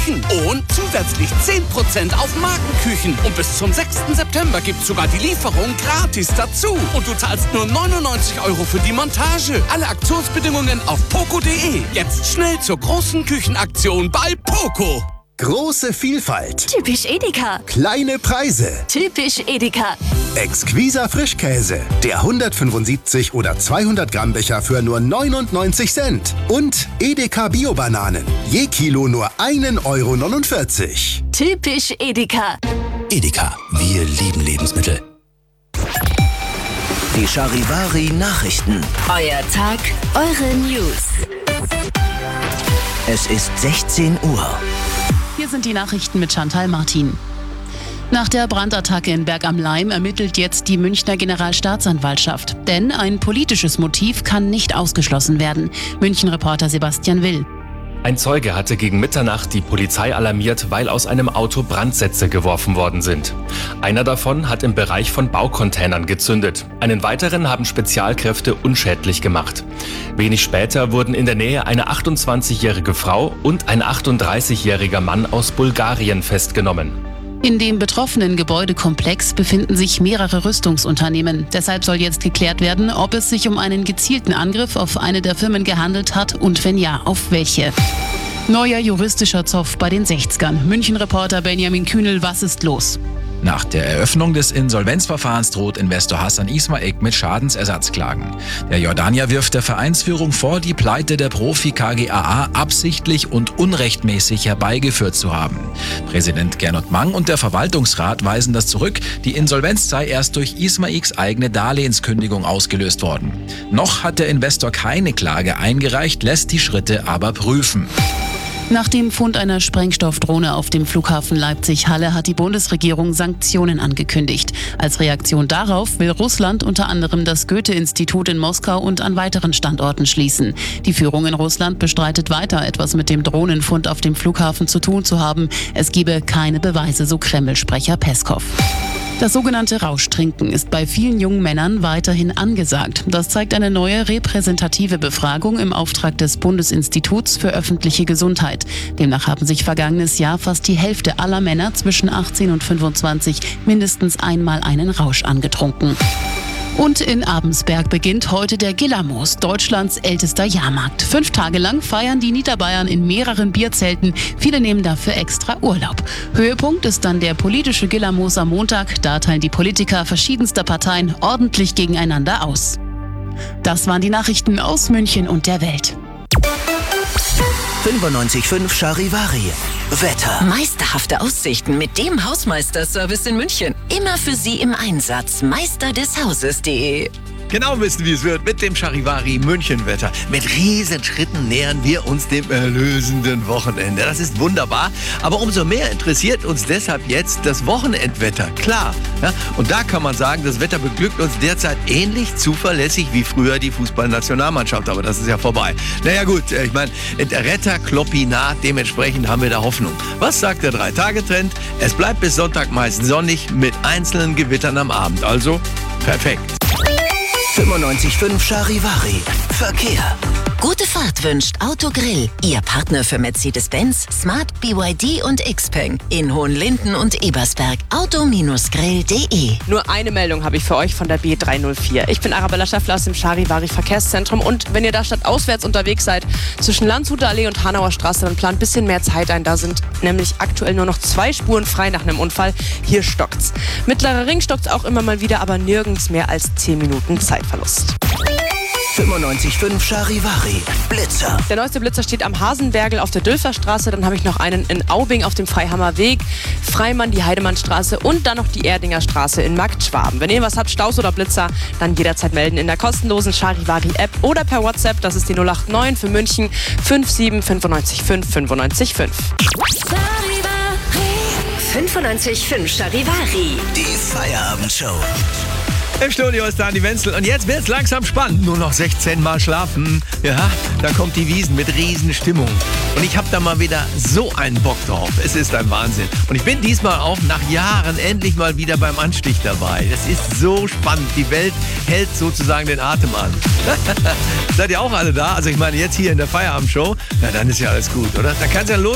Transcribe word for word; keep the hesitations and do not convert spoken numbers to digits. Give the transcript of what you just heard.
Küchen und zusätzlich zehn Prozent auf Markenküchen. Und bis zum sechsten September gibt's sogar die Lieferung gratis dazu. Und du zahlst nur neunundneunzig Euro für die Montage. Alle Aktionsbedingungen auf poco punkt de. Jetzt schnell zur großen Küchenaktion bei Poco. Große Vielfalt. Typisch Edeka. Kleine Preise. Typisch Edeka. Exquiser Frischkäse. Der hundertfünfundsiebzig oder zweihundert Gramm Becher für nur neunundneunzig Cent. Und Edeka Bio-Bananen. Je Kilo nur ein Euro neunundvierzig. Typisch Edeka. Edeka, wir lieben Lebensmittel. Die Charivari Nachrichten. Euer Tag, eure News. Es ist sechzehn Uhr. Hier sind die Nachrichten mit Chantal Martin. Nach der Brandattacke in Berg am Laim ermittelt jetzt die Münchner Generalstaatsanwaltschaft. Denn ein politisches Motiv kann nicht ausgeschlossen werden. München-Reporter Sebastian Will. Ein Zeuge hatte gegen Mitternacht die Polizei alarmiert, weil aus einem Auto Brandsätze geworfen worden sind. Einer davon hat im Bereich von Baucontainern gezündet. Einen weiteren haben Spezialkräfte unschädlich gemacht. Wenig später wurden in der Nähe eine achtundzwanzigjährige Frau und ein achtunddreißigjähriger Mann aus Bulgarien festgenommen. In dem betroffenen Gebäudekomplex befinden sich mehrere Rüstungsunternehmen. Deshalb soll jetzt geklärt werden, ob es sich um einen gezielten Angriff auf eine der Firmen gehandelt hat und wenn ja, auf welche. Neuer juristischer Zoff bei den sechzigern. München-Reporter Benjamin Kühnel, was ist los? Nach der Eröffnung des Insolvenzverfahrens droht Investor Hassan Ismaik mit Schadensersatzklagen. Der Jordanier wirft der Vereinsführung vor, die Pleite der Profi-K G A A absichtlich und unrechtmäßig herbeigeführt zu haben. Präsident Gernot Mang und der Verwaltungsrat weisen das zurück. Die Insolvenz sei erst durch Ismaiks eigene Darlehenskündigung ausgelöst worden. Noch hat der Investor keine Klage eingereicht, lässt die Schritte aber prüfen. Nach dem Fund einer Sprengstoffdrohne auf dem Flughafen Leipzig-Halle hat die Bundesregierung Sanktionen angekündigt. Als Reaktion darauf will Russland unter anderem das Goethe-Institut in Moskau und an weiteren Standorten schließen. Die Führung in Russland bestreitet weiter, etwas mit dem Drohnenfund auf dem Flughafen zu tun zu haben. Es gebe keine Beweise, so Kreml-Sprecher Peskov. Das sogenannte Rauschtrinken ist bei vielen jungen Männern weiterhin angesagt. Das zeigt eine neue repräsentative Befragung im Auftrag des Bundesinstituts für öffentliche Gesundheit. Demnach haben sich vergangenes Jahr fast die Hälfte aller Männer zwischen achtzehn und fünfundzwanzig mindestens einmal einen Rausch angetrunken. Und in Abensberg beginnt heute der Gillermoos, Deutschlands ältester Jahrmarkt. Fünf Tage lang feiern die Niederbayern in mehreren Bierzelten. Viele nehmen dafür extra Urlaub. Höhepunkt ist dann der politische Gillermoos am Montag. Da teilen die Politiker verschiedenster Parteien ordentlich gegeneinander aus. Das waren die Nachrichten aus München und der Welt. fünfundneunzig Komma fünf Charivari. Wetter. Meisterhafte Aussichten mit dem Hausmeister-Service in München. Immer für Sie im Einsatz. Meister des Hauses punkt de. Genau wissen, wie es wird mit dem Charivari München-Wetter. Mit riesen Schritten nähern wir uns dem erlösenden Wochenende. Das ist wunderbar, aber umso mehr interessiert uns deshalb jetzt das Wochenendwetter. Klar, ja? Und da kann man sagen, das Wetter beglückt uns derzeit ähnlich zuverlässig wie früher die Fußballnationalmannschaft, aber das ist ja vorbei. Naja gut, ich meine, Retter Kloppi nah, dementsprechend haben wir da Hoffnung. Was sagt der Drei-Tage-Trend? Es bleibt bis Sonntag meist sonnig mit einzelnen Gewittern am Abend, also perfekt. fünfundneunzig Komma fünf Charivari. Verkehr. Gute Fahrt wünscht Autogrill. Ihr Partner für Mercedes-Benz, Smart, B Y D und Xpeng. In Hohenlinden und Ebersberg. auto Grill punkt de. Nur eine Meldung habe ich für euch von der B drei null vier. Ich bin Arabella Schäffler aus dem Charivari Verkehrszentrum. Und wenn ihr da stadtauswärts unterwegs seid, zwischen Landshuter Allee und Hanauer Straße, dann plant ein bisschen mehr Zeit ein. Da sind nämlich aktuell nur noch zwei Spuren frei nach einem Unfall. Hier stockt's. Mittlerer Ring stockt's auch immer mal wieder, aber nirgends mehr als zehn Minuten Zeitverlust. fünfundneunzig Komma fünf Charivari. Blitzer. Der neueste Blitzer steht am Hasenbergel auf der Dülferstraße. Dann habe ich noch einen in Aubing auf dem Freihammer Weg, Freimann, die Heidemannstraße und dann noch die Erdinger Straße in Marktschwaben. Wenn ihr was habt, Staus oder Blitzer, dann jederzeit melden in der kostenlosen Charivari-App oder per WhatsApp. Das ist die null acht neun für München fünf sieben fünf neun fünf fünf neun fünf. fünfundneunzig Komma fünf Charivari. Die Feierabendshow. Im Studio ist Dani Wenzel und jetzt wird's langsam spannend. Nur noch sechzehn Mal schlafen. Ja, da kommt die Wiesn mit Riesenstimmung. Und ich habe da mal wieder so einen Bock drauf. Es ist ein Wahnsinn. Und ich bin diesmal auch nach Jahren endlich mal wieder beim Anstich dabei. Das ist so spannend. Die Welt hält sozusagen den Atem an. Seid ihr auch alle da? Also ich meine jetzt hier in der Feierabendshow. Na, dann ist ja alles gut, oder? Da kann's ja los.